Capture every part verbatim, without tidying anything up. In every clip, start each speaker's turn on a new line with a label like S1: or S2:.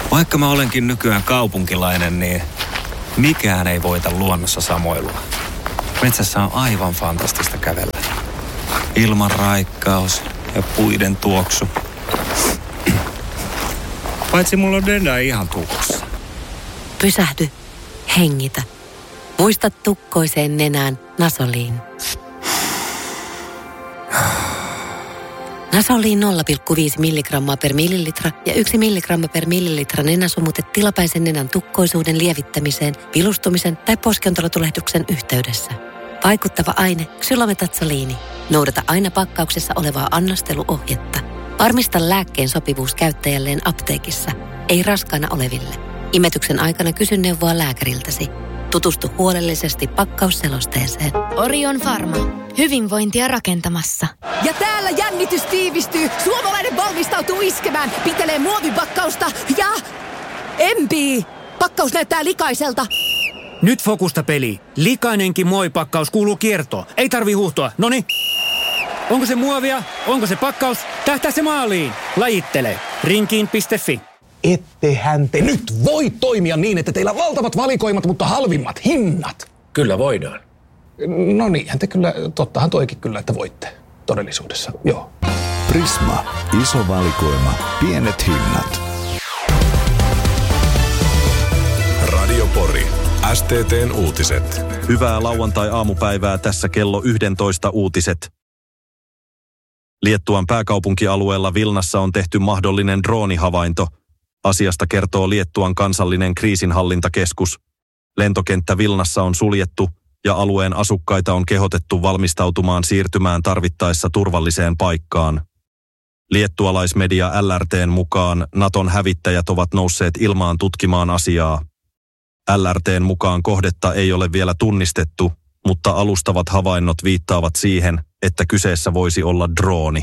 S1: Vaikka mä olenkin nykyään kaupunkilainen, niin mikään ei voita luonnossa samoilua. Metsässä on aivan fantastista kävellä. Ilman raikkaus ja puiden tuoksu. Paitsi mulla on Denda ihan tukossa.
S2: Pysähdy. Hengitä. Muista tukkoiseen nenään Nasoliin. Nasoliin nolla pilkku viisi milligrammaa per millilitra ja yksi milligramma per millilitra nenäsumutet tilapäisen nenän tukkoisuuden lievittämiseen, vilustumisen tai poskiontelotulehduksen yhteydessä. Vaikuttava aine ksylometatsoliini. Noudata aina pakkauksessa olevaa annosteluohjetta. Varmista lääkkeen sopivuus käyttäjälleen apteekissa, ei raskaana oleville. Imetyksen aikana kysy neuvoa lääkäriltäsi. Tutustu huolellisesti pakkausselosteeseen.
S3: Orion Pharma. Hyvinvointia rakentamassa.
S4: Ja täällä jännitys tiivistyy. Suomalainen valmistautuu iskemään. Pitelee muovipakkausta ja... empii! Pakkaus näyttää likaiselta.
S5: Nyt fokusta peli. Likainenkin muovipakkaus kuuluu kiertoon. Ei tarvi huuhtoa. Noni. Onko se muovia? Onko se pakkaus? Tähtää se maaliin. Lajittele. Rinkiin piste fi.
S6: Ettehän te nyt voi toimia niin, että teillä on valtavat valikoimat, mutta halvimmat hinnat.
S7: Kyllä voidaan.
S6: No niinhän te kyllä, tottahan toikin kyllä, että voitte todellisuudessa, joo.
S8: Prisma. Iso valikoima. Pienet hinnat.
S9: Radio Pori. S T T:n uutiset.
S10: Hyvää lauantai-aamupäivää, tässä kello yksitoista uutiset. Liettuan pääkaupunkialueella Vilnassa on tehty mahdollinen droonihavainto. Asiasta kertoo Liettuan kansallinen kriisinhallintakeskus. Lentokenttä Vilnassa on suljettu ja alueen asukkaita on kehotettu valmistautumaan siirtymään tarvittaessa turvalliseen paikkaan. Liettualaismedia L R T:n mukaan Naton hävittäjät ovat nousseet ilmaan tutkimaan asiaa. L R T:n mukaan kohdetta ei ole vielä tunnistettu, mutta alustavat havainnot viittaavat siihen, että kyseessä voisi olla drooni.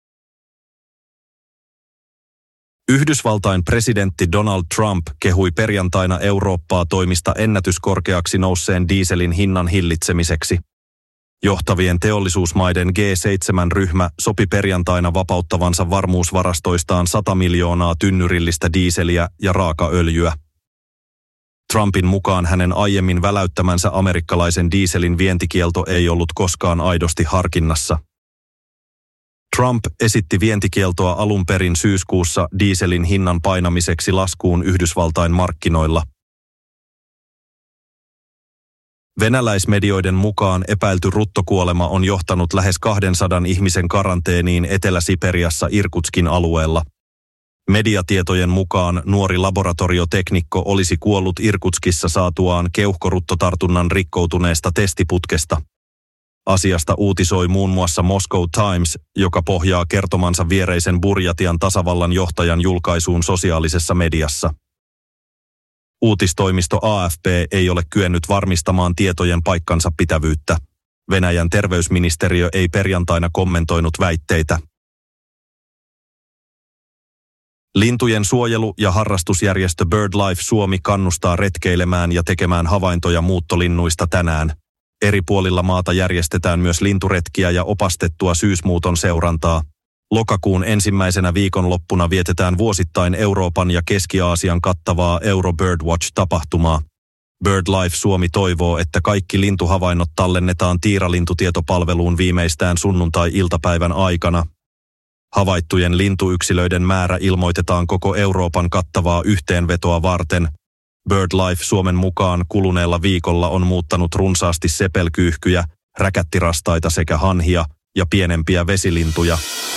S10: Yhdysvaltain presidentti Donald Trump kehui perjantaina Eurooppaa toimista ennätyskorkeaksi nousseen dieselin hinnan hillitsemiseksi. Johtavien teollisuusmaiden G seitsemän -ryhmä sopi perjantaina vapauttavansa varmuusvarastoistaan sata miljoonaa tynnyrillistä dieseliä ja raakaöljyä. Trumpin mukaan hänen aiemmin väläyttämänsä amerikkalaisen dieselin vientikielto ei ollut koskaan aidosti harkinnassa. Trump esitti vientikieltoa alun perin syyskuussa dieselin hinnan painamiseksi laskuun Yhdysvaltain markkinoilla. Venäläismedioiden mukaan epäilty ruttokuolema on johtanut lähes kahdensadan ihmisen karanteeniin Etelä-Siperiassa Irkutskin alueella. Mediatietojen mukaan nuori laboratorioteknikko olisi kuollut Irkutskissa saatuaan keuhkoruttotartunnan rikkoutuneesta testiputkesta. Asiasta uutisoi muun muassa Moscow Times, joka pohjaa kertomansa viereisen Burjatian tasavallan johtajan julkaisuun sosiaalisessa mediassa. Uutistoimisto A F P ei ole kyennyt varmistamaan tietojen paikkansa pitävyyttä. Venäjän terveysministeriö ei perjantaina kommentoinut väitteitä. Lintujen suojelu- ja harrastusjärjestö BirdLife Suomi kannustaa retkeilemään ja tekemään havaintoja muuttolinnuista tänään. Eri puolilla maata järjestetään myös linturetkiä ja opastettua syysmuuton seurantaa. Lokakuun ensimmäisenä viikonloppuna vietetään vuosittain Euroopan ja Keski-Aasian kattavaa Euro Birdwatch-tapahtumaa. BirdLife Suomi toivoo, että kaikki lintuhavainnot tallennetaan Tiira-lintutietopalveluun viimeistään sunnuntai-iltapäivän aikana. Havaittujen lintuyksilöiden määrä ilmoitetaan koko Euroopan kattavaa yhteenvetoa varten. BirdLife Suomen mukaan kuluneella viikolla on muuttanut runsaasti sepelkyyhkyjä, räkättirastaita sekä hanhia ja pienempiä vesilintuja.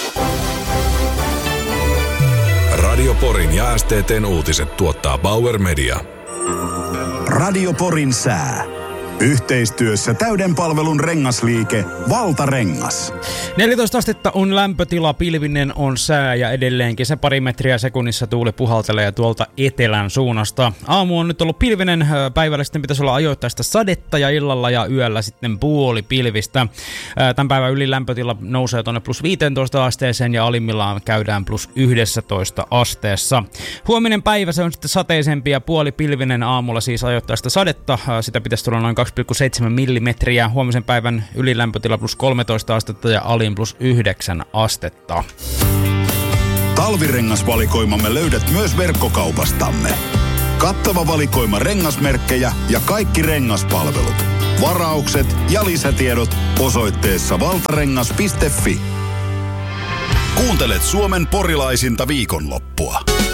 S9: Radio Porin ja S T T:n uutiset tuottaa Bauer Media.
S8: Radio Porin sää. Yhteistyössä täyden palvelun rengasliike Valtarengas.
S11: neljätoista astetta on lämpötila, pilvinen on sää ja edelleenkin se pari metriä sekunnissa tuuli puhaltelee tuolta etelän suunnasta. Aamu on nyt ollut pilvinen, päivällä sitten pitäisi olla ajoittaista sadetta ja illalla ja yöllä sitten puoli pilvistä. Tämän päivän yli lämpötila nousee tuonne plus viisitoista asteeseen ja alimmillaan käydään plus yksitoista asteessa. Huominen päivä se on sitten sateisempi ja puoli pilvinen, aamulla siis ajoittaista sadetta, sitä pitäisi tulla noin kaksi pilkku seitsemän millimetriä. Huomisen päivän ylilämpötila plus kolmetoista astetta ja alin plus yhdeksän astetta.
S8: Talvirengasvalikoimamme löydät myös verkkokaupastamme. Kattava valikoima rengasmerkkejä ja kaikki rengaspalvelut. Varaukset ja lisätiedot osoitteessa valtarengas piste fi. Kuuntelet Suomen porilaisinta viikonloppua.